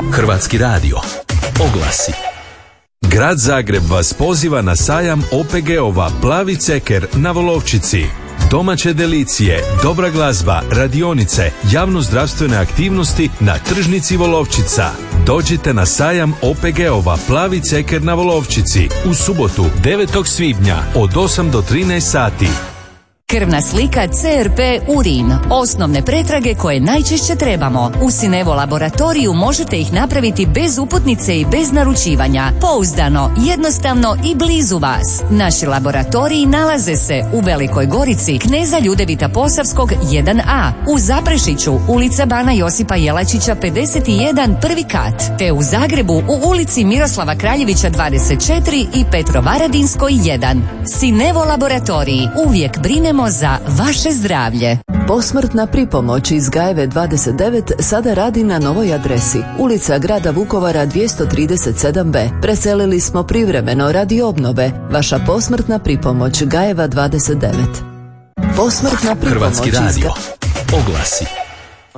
Hrvatski radio. Oglasi. Grad Zagreb vas poziva na sajam OPG-ova Plavi ceker na Volovčici. Domaće delicije, dobra glazba, radionice, javno-zdravstvene aktivnosti na tržnici Volovčica. Dođite na sajam OPG-ova Plavi ceker na Volovčici u subotu 9. svibnja od 8 do 13 sati. Krvna slika CRP urin. Osnovne pretrage koje najčešće trebamo. U Sinevo laboratoriju možete ih napraviti bez uputnice i bez naručivanja. Pouzdano, jednostavno i blizu vas. Naši laboratoriji nalaze se u Velikoj Gorici, Kneza Ljudevita Posavskog 1A, u Zaprešiću, ulica Bana Josipa Jelačića 51, prvi kat, te u Zagrebu u ulici Miroslava Kraljevića 24 i Petrovaradinskoj 1. Sinevo laboratoriji, uvijek brinemo za vaše zdravlje. Posmrtna pripomoć iz Gajeve 29 sada radi na novoj adresi. Ulica Grada Vukovara 237b. Preselili smo privremeno radi obnove. Vaša posmrtna pripomoć Gajeva 29. Posmrtna pripomoć Hrvatski radio. Oglasi.